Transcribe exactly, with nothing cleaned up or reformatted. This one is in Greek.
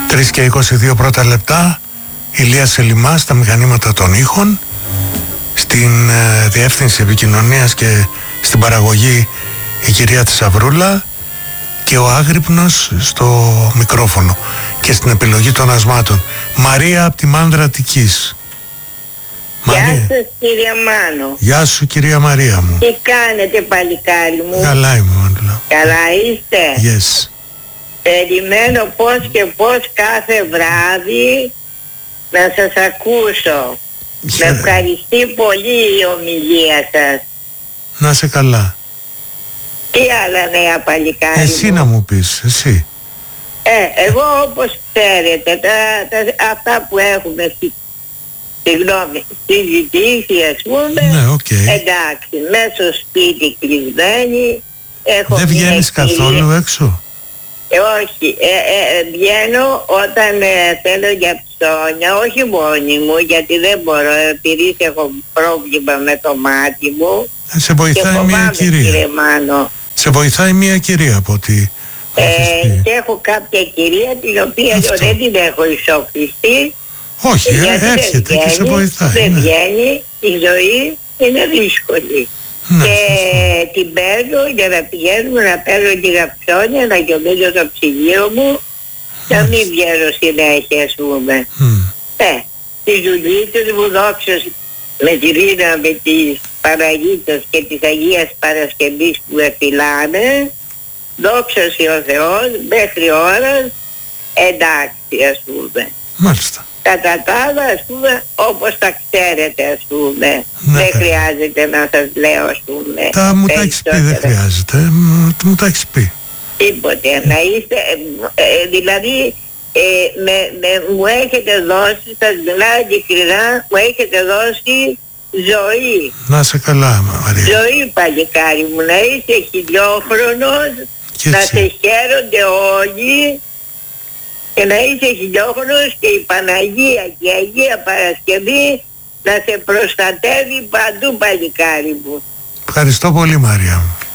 τρεις και είκοσι δύο πρώτα λεπτά. Ηλίας Σελιμάς στα μηχανήματα των ήχων, στην ε, διεύθυνση επικοινωνίας και στην παραγωγή η κυρία Θησαυρούλα και ο Άγρυπνος στο μικρόφωνο και στην επιλογή των ασμάτων Μαρία από τη Μάνδρα Αττικής. Γεια σας κύριε Μάνο. Γεια σου κυρία Μαρία μου. Τι κάνετε παλικάρι μου? Καλά είμαι Μάντουλα. Καλά είστε? Yes. Περιμένω πώς και πώς κάθε βράδυ να σας ακούσω. Yeah. Με ευχαριστεί πολύ η ομιλία σας. Να σε καλά. Τι άλλα νέα παλικάρι Εσύ μου? να μου πεις, εσύ. Ε, εγώ όπως ξέρετε τα, τα, αυτά που έχουμε στη, συγγνώμη, συζητήσει ας πούμε, ναι, okay. εντάξει, μέσω σπίτι κλεισμένη. Έχω Δεν βγαίνεις καθόλου έξω? Ε, όχι, ε, ε, βγαίνω όταν ε, θέλω για ψώνια, όχι μόνη μου, γιατί δεν μπορώ, επειδή έχω πρόβλημα με το μάτι μου. Ε, σε βοηθάει μια κυρία. Κύριε Μάνο. Σε βοηθάει μια κυρία από ό,τι ε, και έχω κάποια κυρία την οποία Αυτό. δεν την έχω ισοπλιστεί. Όχι, ε, έρχεται βγαίνει, και σε βοηθάει. Δεν ναι. βγαίνει, η ζωή είναι δύσκολη. Ναι, και σωστά. την παίρνω για να πηγαίνουμε να παίρνω τη γαψόνια, να γεμίζω το ψυγείο μου, να μην βγαίνω συνέχεια ας πούμε. Mm. Ε, τις δουλίτες μου δόξα με τη δύναμη της Παναγίτος και της Αγίας Παρασκευής που εφυλάνε, δόξα ο Θεός μέχρι ώρας εντάξει ας πούμε. Μάλιστα. Κατά τα άλλα ας πούμε όπως τα ξέρετε ας πούμε, ναι, δεν χρειάζεται να σας λέω ας πούμε. Τα μου τα έχεις πει, δεν χρειάζεται, μου τα έχεις πει. Τίποτε, να είστε, ε, ε, δηλαδή ε, με, με, μου έχετε δώσει, σας μιλάω ειλικρινά, μου έχετε δώσει ζωή. Να σε καλά Μαρία. Ζωή παλικάρι μου, να είσαι χιλιόχρονος, να σε χαίρονται όλοι και να είσαι χιλιόχρονος και η Παναγία και η Αγία Παρασκευή να σε προστατεύει παντού παλικάρι μου. Ευχαριστώ πολύ Μαρία μου.